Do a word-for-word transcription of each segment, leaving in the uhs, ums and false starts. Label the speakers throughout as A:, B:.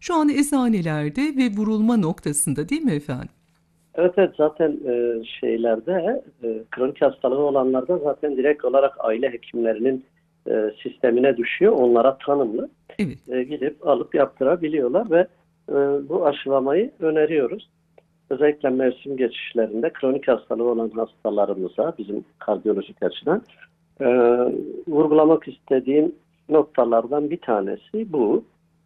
A: şu an eczanelerde ve vurulma noktasında değil mi efendim?
B: Evet, evet, zaten e, şeylerde e, kronik hastalığı olanlarda zaten direkt olarak aile hekimlerinin e, sistemine düşüyor. Onlara tanımlı
A: Evet,
B: e, gidip alıp yaptırabiliyorlar ve e, bu aşılamayı öneriyoruz. Özellikle mevsim geçişlerinde kronik hastalığı olan hastalarımıza bizim kardiyolojik açıdan e, vurgulamak istediğim noktalardan bir tanesi bu.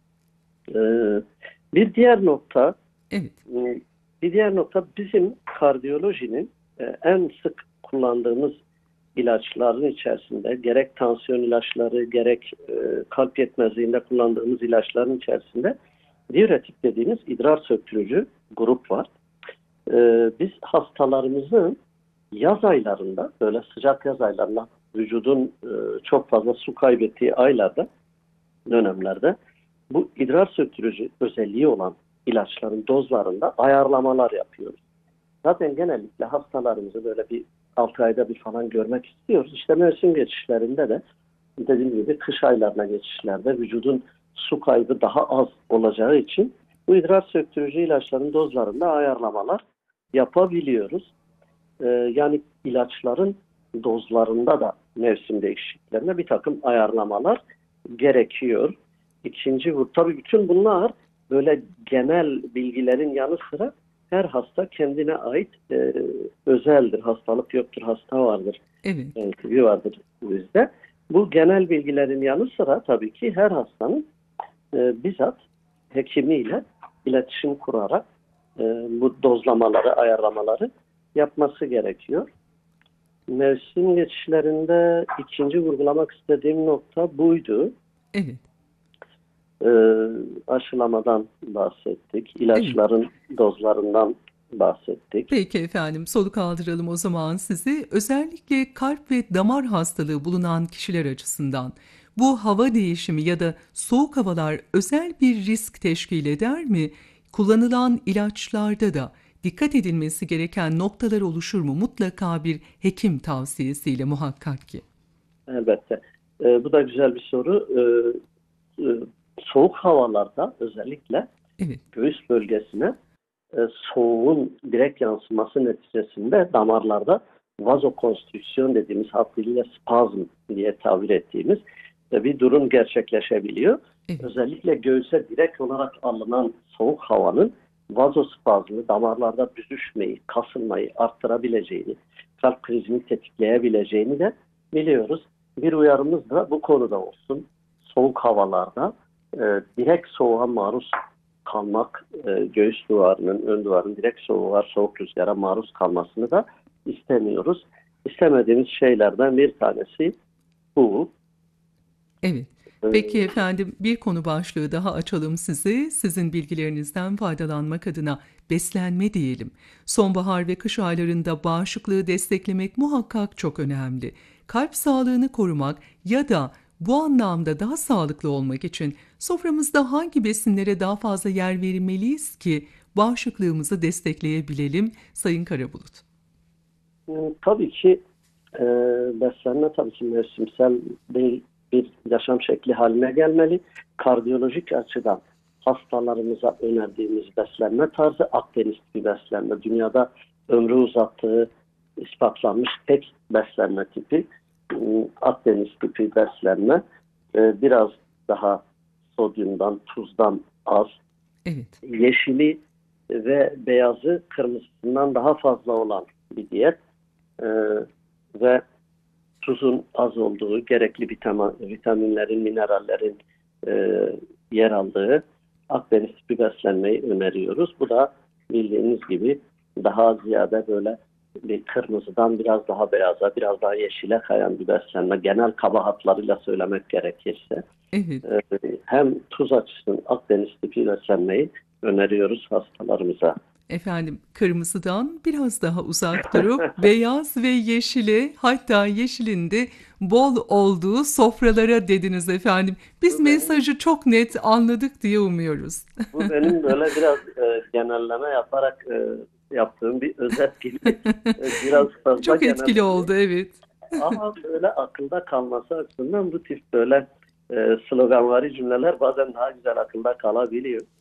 B: E, Bir diğer nokta
A: evet,
B: e, bir diğer nokta bizim kardiyolojinin e, en sık kullandığımız ilaçların içerisinde gerek tansiyon ilaçları gerek e, kalp yetmezliğinde kullandığımız ilaçların içerisinde diüretik dediğimiz idrar söktürücü grup var. E, biz hastalarımızın yaz aylarında böyle sıcak yaz aylarında vücudun e, çok fazla su kaybettiği aylarda dönemlerde bu idrar söktürücü özelliği olan ilaçların dozlarında ayarlamalar yapıyoruz. Zaten genellikle hastalarımızı böyle bir altı ayda bir falan görmek istiyoruz. İşte mevsim geçişlerinde de dediğim gibi kış aylarına geçişlerde vücudun su kaybı daha az olacağı için bu idrar söktürücü ilaçların dozlarında ayarlamalar yapabiliyoruz. Ee, yani ilaçların dozlarında da mevsim değişikliklerine bir takım ayarlamalar gerekiyor. İkinci bu. Tabii bütün bunlar böyle genel bilgilerin yanı sıra her hasta kendine ait e, özeldir. Hastalık yoktur, hasta vardır.
A: evet.
B: E, tibi vardır bizde. Bu genel bilgilerin yanı sıra tabii ki her hastanın e, bizzat hekimiyle iletişim kurarak e, bu dozlamaları, ayarlamaları yapması gerekiyor. Mevsim geçişlerinde ikinci vurgulamak istediğim nokta buydu.
A: Evet.
B: E, Aşılamadan bahsettik,
A: Evet.
B: ilaçların dozlarından bahsettik.
A: Peki efendim, soluk aldıralım o zaman sizi. Özellikle kalp ve damar hastalığı bulunan kişiler açısından bu hava değişimi ya da soğuk havalar özel bir risk teşkil eder mi? Kullanılan ilaçlarda da dikkat edilmesi gereken noktalar oluşur mu? Mutlaka bir hekim tavsiyesiyle muhakkak ki.
B: Elbette. E, bu da güzel bir soru. E, e, Soğuk havalarda özellikle
A: Evet,
B: göğüs bölgesine e, soğuğun direkt yansıması neticesinde damarlarda vazokonstrüksiyon dediğimiz hattıyla spazm diye tabir ettiğimiz e, bir durum gerçekleşebiliyor.
A: evet,
B: Özellikle göğüse direkt olarak alınan soğuk havanın vazospazmı, damarlarda büzüşmeyi, kasılmayı arttırabileceğini, kalp krizini tetikleyebileceğini de biliyoruz. Bir uyarımız da bu konuda olsun. Soğuk havalarda e, direkt soğuğa maruz kalmak, e, göğüs duvarının, ön duvarın direkt soğuğa, soğuk rüzgara maruz kalmasını da istemiyoruz. İstemediğimiz şeylerden bir tanesi bu.
A: evet. Peki
B: E,
A: efendim, bir konu başlığı daha açalım size. Sizin bilgilerinizden faydalanmak adına beslenme diyelim. Sonbahar ve kış aylarında bağışıklığı desteklemek muhakkak çok önemli. Kalp sağlığını korumak ya da bu anlamda daha sağlıklı olmak için soframızda hangi besinlere daha fazla yer vermeliyiz ki bağışıklığımızı destekleyebilelim Sayın Karabulut?
B: tabii ki e, beslenme tabii ki mevsimsel değil, bir yaşam şekli haline gelmeli. Kardiyolojik açıdan hastalarımıza önerdiğimiz beslenme tarzı Akdeniz tipi beslenme. Dünyada ömrü uzattığı ispatlanmış tek beslenme tipi ım, Akdeniz tipi beslenme. E, biraz daha sodyumdan, tuzdan az,
A: Evet,
B: yeşili ve beyazı kırmızısından daha fazla olan bir diyet. Ee, Ve tuzun az olduğu, gerekli vitamin, vitaminlerin, minerallerin e, yer aldığı Akdeniz tipi beslenmeyi öneriyoruz. Bu da bildiğiniz gibi daha ziyade böyle bir kırmızıdan biraz daha beyaza, biraz daha yeşile kayan bir beslenme. Genel kaba hatlarıyla söylemek gerekirse.
A: evet.
B: e, Hem tuz açısından Akdeniz tipi beslenmeyi öneriyoruz hastalarımıza.
A: Efendim, kırmızıdan biraz daha uzak durup beyaz ve yeşili, hatta yeşilin de bol olduğu sofralara dediniz efendim. Biz
B: Bu benim
A: mesajı çok net anladık diye umuyoruz.
B: Bu benim böyle biraz e, genelleme yaparak e, yaptığım bir özet gibi. E, biraz fazla
A: Çok etkili
B: genelleme.
A: oldu, evet.
B: Ama böyle akılda kalması açısından bu tip böyle e, sloganvari cümleler bazen daha güzel akılda kalabiliyor.